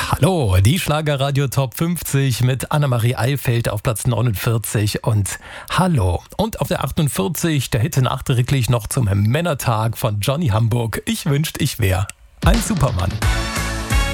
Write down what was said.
Hallo, die Schlagerradio Top 50 mit Annemarie Eifeld auf Platz 49 und Hallo. Und auf der 48 der Hit nachträglich noch zum Männertag von Johnny Hamburg. Ich wünscht, ich wär ein Supermann.